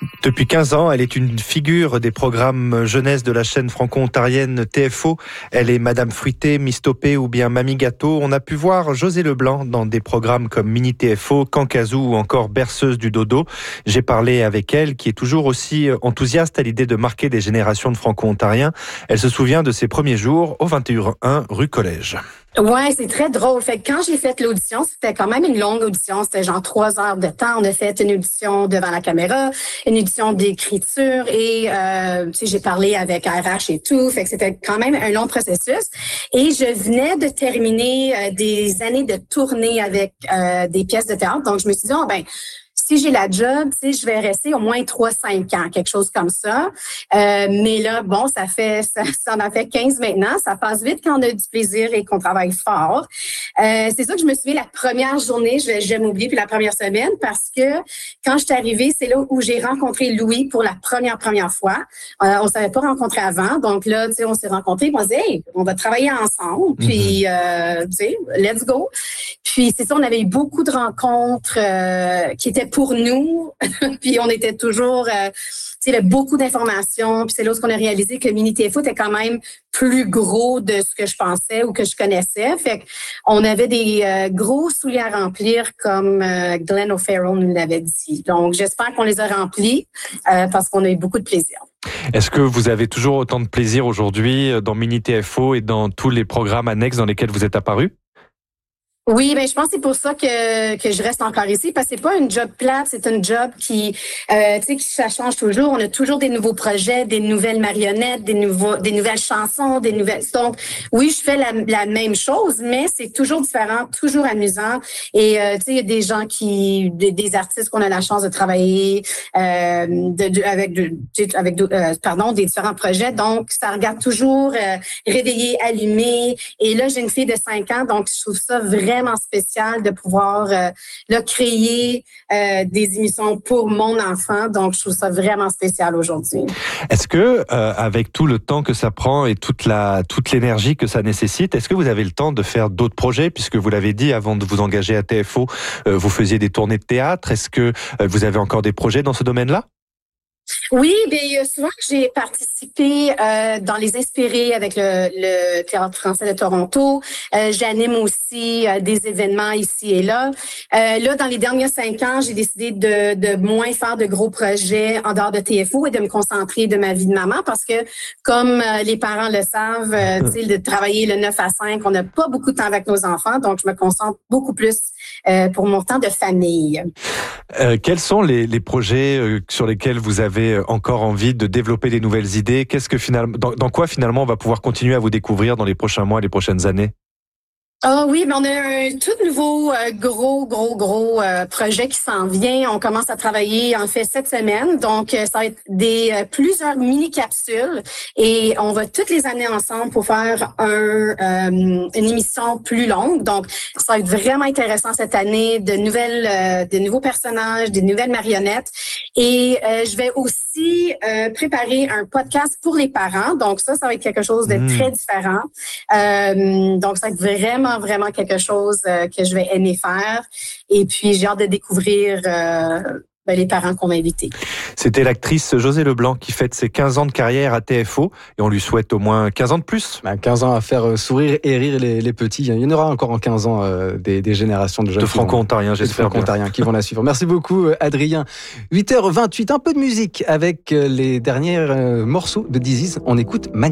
Depuis 15 ans, elle est une figure des programmes jeunesse de la chaîne franco-ontarienne TFO. Elle est Madame Fruité, Miss Topé ou bien Mamie Gâteau. On a pu voir José Leblanc dans des programmes comme Mini TFO, Kankazoo ou encore Berceuse du Dodo. J'ai parlé avec elle, qui est toujours aussi enthousiaste à l'idée de marquer des générations de franco-ontariens. Elle se souvient de ses premiers jours au 21 rue Collège. Ouais, c'est très drôle. Fait que quand j'ai fait l'audition, c'était quand même une longue audition. C'était genre 3 heures de temps. On a fait une audition devant la caméra, une audition d'écriture et j'ai parlé avec RH et tout. Fait que c'était quand même un long processus. Et je venais de terminer des années de tournée avec des pièces de théâtre. Donc je me suis dit, si j'ai la job, je vais rester au moins 3-5 ans, quelque chose comme ça. Mais là, bon, ça en a fait 15 maintenant. Ça passe vite quand on a du plaisir et qu'on travaille fort. C'est ça que je me souviens la première journée, je vais jamais oublier, puis la première semaine, parce que quand je suis arrivée, c'est là où j'ai rencontré Louis pour la première fois. On s'avait pas rencontré avant, donc là, on s'est rencontrés, on s'est dit, hey, on va travailler ensemble, puis let's go. Puis c'est ça, on avait eu beaucoup de rencontres qui étaient pour nous, puis on était toujours, il y avait beaucoup d'informations, puis c'est là où on a réalisé que Mini TFO était quand même plus gros de ce que je pensais ou que je connaissais. Fait qu'on avait des gros souliers à remplir, comme Glenn O'Farrell nous l'avait dit. Donc, j'espère qu'on les a remplis parce qu'on a eu beaucoup de plaisir. Est-ce que vous avez toujours autant de plaisir aujourd'hui dans Mini TFO et dans tous les programmes annexes dans lesquels vous êtes apparu? Oui, je pense que c'est pour ça que je reste encore ici, parce que c'est pas une job plate, c'est une job qui ça change toujours. On a toujours des nouveaux projets, des nouvelles marionnettes, des nouvelles chansons, des nouvelles. Donc, oui, je fais la même chose, mais c'est toujours différent, toujours amusant. Et il y a des gens des artistes qu'on a la chance de travailler avec des différents projets. Donc, ça regarde toujours réveillé, allumé. Et là, j'ai une fille de 5 ans, donc je trouve ça vraiment spécial de pouvoir créer des émissions pour mon enfant. Donc, je trouve ça vraiment spécial aujourd'hui. Est-ce que, avec tout le temps que ça prend et toute l'énergie que ça nécessite, est-ce que vous avez le temps de faire d'autres projets? Puisque vous l'avez dit, avant de vous engager à TFO, vous faisiez des tournées de théâtre. Est-ce que vous avez encore des projets dans ce domaine-là? Oui, souvent j'ai participé dans les Inspirés avec le Théâtre français de Toronto. J'anime aussi des événements ici et là. Là, dans les derniers 5 ans, j'ai décidé de moins faire de gros projets en dehors de TFO et de me concentrer de ma vie de maman parce que, comme les parents le savent, de travailler le 9 à 5, on n'a pas beaucoup de temps avec nos enfants, donc je me concentre beaucoup plus pour mon temps de famille. Quels sont les projets sur lesquels vous avez encore envie de développer des nouvelles idées? Qu'est-ce que dans quoi finalement on va pouvoir continuer à vous découvrir dans les prochains mois, les prochaines années? Ah oui, mais on a un tout nouveau gros projet qui s'en vient. On commence à travailler en fait cette semaine. Donc, ça va être plusieurs mini-capsules et on va toutes les amener ensemble pour faire une émission plus longue. Donc, ça va être vraiment intéressant cette année, de nouveaux personnages, des nouvelles marionnettes. Et je vais aussi préparer un podcast pour les parents. Donc, ça va être quelque chose de très différent. Donc, ça va être vraiment quelque chose que je vais aimer faire. Et puis, j'ai hâte de découvrir les parents qu'on m'a invités. C'était l'actrice José Leblanc qui fête ses 15 ans de carrière à TFO et on lui souhaite au moins 15 ans de plus. 15 ans à faire sourire et rire les petits. Il y en aura encore en 15 ans des générations de jeunes. De franco-ontariens, j'espère. De franco-ontariens qui vont la suivre. Merci beaucoup, Adrien. 8h28, un peu de musique avec les derniers morceaux de Disease. On écoute